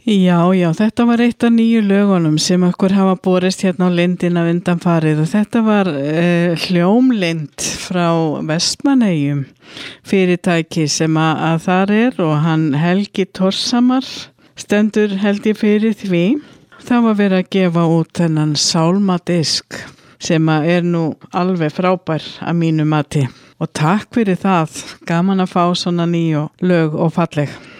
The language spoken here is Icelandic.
Já, þetta var eitt af nýju lögunum sem okkur hafa borist hérna á lindina undanfarið og þetta var hljómlind frá Vestmannaeyjum, fyrirtæki sem að þar og hann Helgi Thorsamar stendur held ég fyrir því. Það var verið að gefa út þennan sálmadisk sem að nú alveg frábær að mínu mati og takk fyrir það, gaman að fá svona nýju lög og falleg.